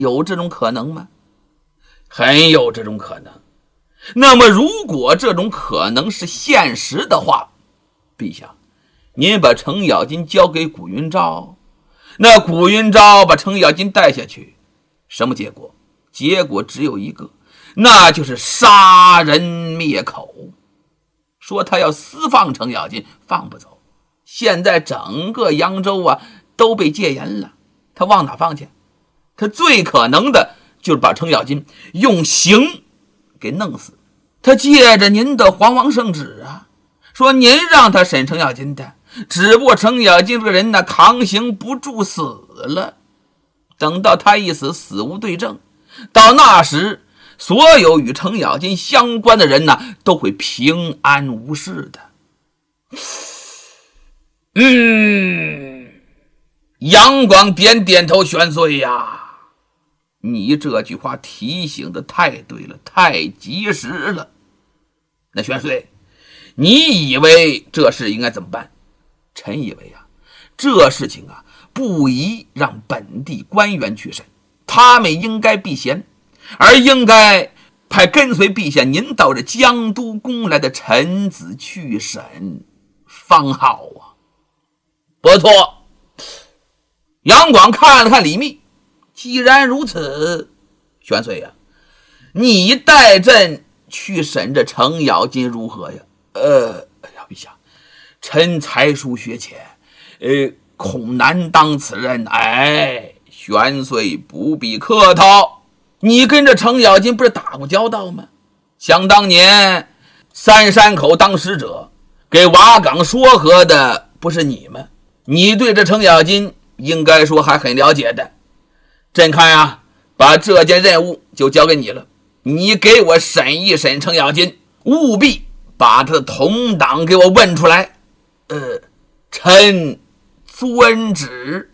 有这种可能吗？很有这种可能。那么如果这种可能是现实的话，陛下，您把程咬金交给古云昭，那古云昭把程咬金带下去，什么结果？结果只有一个，那就是杀人灭口。说他要私放程咬金，放不走。现在整个扬州啊都被戒严了，他往哪放去？他最可能的就是把程咬金用刑给弄死。他借着您的皇王圣旨啊，说您让他审程咬金的，只不过程咬金这个人呢扛刑不住死了。等到他一死，死无对证，到那时所有与程咬金相关的人呢都会平安无事的。杨广点点头，玄岁呀，你这句话提醒的太对了，太及时了。那玄岁，你以为这事应该怎么办？臣以为啊，这事情啊不宜让本地官员去审，他们应该避嫌，而应该派跟随陛下您到这江都宫来的臣子去审方好啊。不错。杨广看了看李密，既然如此，玄岁呀，你带朕去审这程咬金如何呀？陛下，臣才疏学浅，恐难当此任。玄岁不必客套，你跟这程咬金不是打过交道吗？想当年三山口当使者，给瓦岗说和的不是你吗？你对这程咬金应该说还很了解的。朕看啊，把这件任务就交给你了，你给我审一审程咬金，务必把他的同党给我问出来。臣遵旨。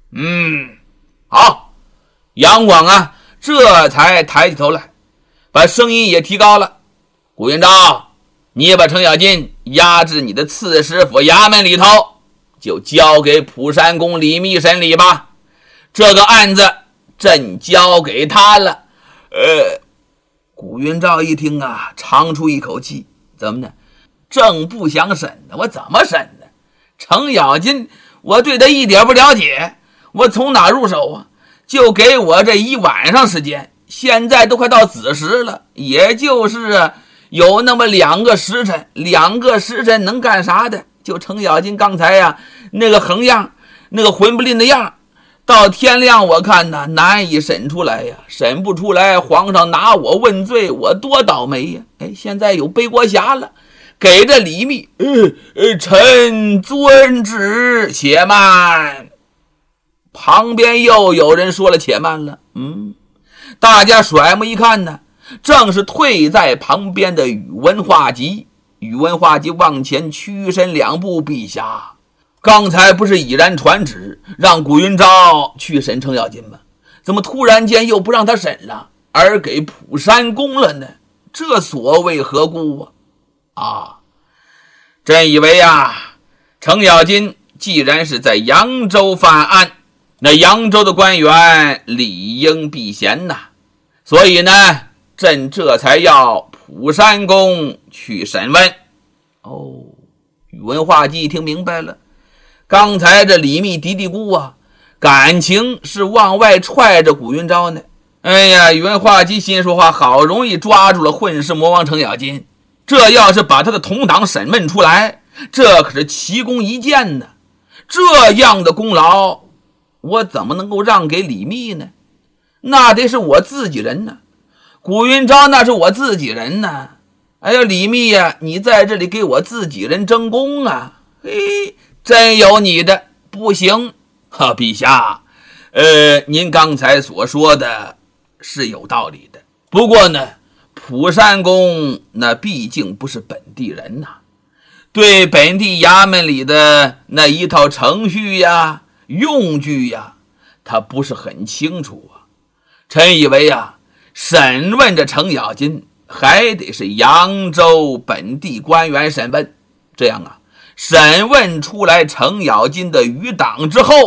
好。杨广啊这才抬起头来，把声音也提高了。古云昭，你把程咬金押至你的刺史府衙门里头，就交给蒲山公李密审理吧。这个案子朕交给他了。古云昭一听啊，长出一口气，怎么呢？正不想审呢，我怎么审呢？程咬金我对他一点不了解，我从哪入手啊？就给我这一晚上时间，现在都快到子时了，也就是有那么2个时辰，2个时辰能干啥的？就程咬金刚才呀那个横样，那个混不吝的样，到天亮我看呢难以审出来呀，审不出来，皇上拿我问罪，我多倒霉呀！现在有背锅侠了，给这李密，臣遵旨。且慢。旁边又有人说了且慢了。大家甩目一看呢，正是退在旁边的宇文化及。宇文化及往前屈身2步，陛下，刚才不是已然传旨让古云昭去审程咬金吗？怎么突然间又不让他审了，而给蒲山公了呢？这所谓何故啊？朕以为啊，程咬金既然是在扬州犯案，那扬州的官员理应避嫌呐，所以呢，朕这才要蒲山公去审问。宇文化及一听明白了，刚才这李密嘀嘀咕啊，感情是往外踹着古云昭呢。宇文化及心说话，好容易抓住了混世魔王程咬金，这要是把他的同党审问出来，这可是奇功一件呢。这样的功劳我怎么能够让给李密呢？那得是我自己人呢，古云昭那是我自己人呢。李密呀，你在这里给我自己人争功啊，真有你的。不行。陛下，您刚才所说的是有道理的，不过呢，蒲山公那毕竟不是本地人呐，对本地衙门里的那一套程序呀、用具呀，他不是很清楚啊。臣以为啊，审问着程咬金还得是扬州本地官员审问，这样啊，审问出来程咬金的余党之后，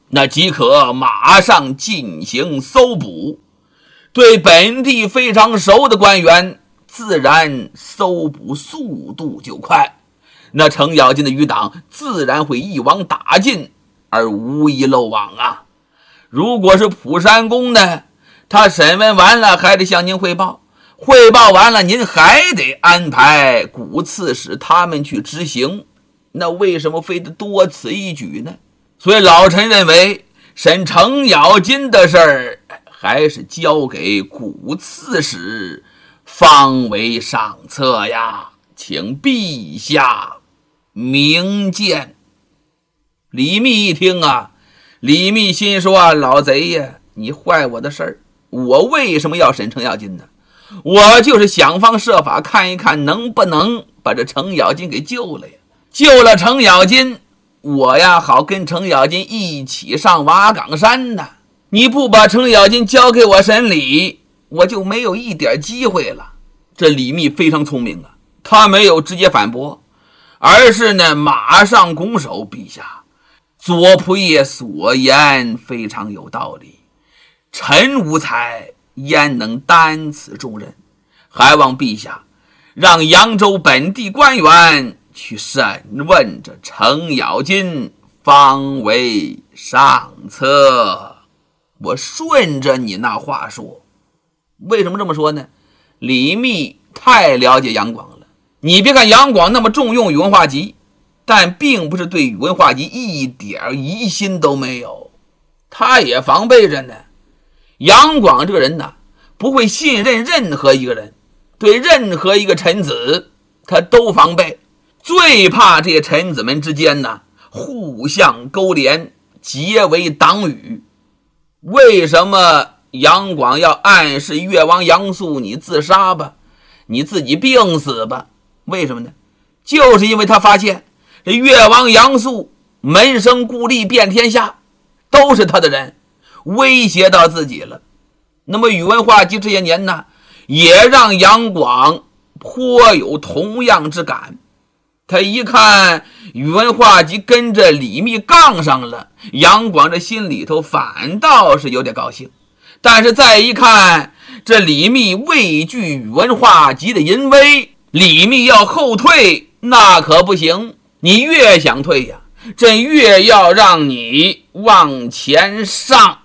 那即可马上进行搜捕。对本地非常熟的官员，自然搜捕速度就快，那程咬金的余党自然会一网打尽，而无一漏网啊。如果是蒲山公呢，他审问完了还得向您汇报，汇报完了您还得安排古刺史他们去执行，那为什么非得多此一举呢？所以老臣认为审程咬金的事儿还是交给古刺史方为上策呀，请陛下明鉴。李密一听啊，李密心说啊，老贼呀，你坏我的事儿，我为什么要审程咬金呢？我就是想方设法看一看能不能把这程咬金给救了呀。救了程咬金，我呀好跟程咬金一起上瓦岗山呢。你不把程咬金交给我审理，我就没有一点机会了。这李密非常聪明啊，他没有直接反驳，而是呢马上拱手，陛下，左仆射所言非常有道理，臣无才，焉能担此重任？还望陛下让扬州本地官员去审问这程咬金，方为上策。我顺着你那话说。为什么这么说呢？李密太了解杨广了。你别看杨广那么重用宇文化及，但并不是对宇文化及一点疑心都没有，他也防备着呢。杨广这个人呢，不会信任任何一个人，对任何一个臣子他都防备，最怕这些臣子们之间呢互相勾连，结为党羽。为什么杨广要暗示越王杨素你自杀吧，你自己病死吧？为什么呢？就是因为他发现这越王杨素门生故吏遍天下，都是他的人，威胁到自己了。那么宇文化及这些年呢，也让杨广颇有同样之感。他一看宇文化及跟着李密杠上了，杨广这心里头反倒是有点高兴。但是再一看这李密畏惧宇文化及的淫威，李密要后退那可不行，你越想退呀，朕越要让你往前上。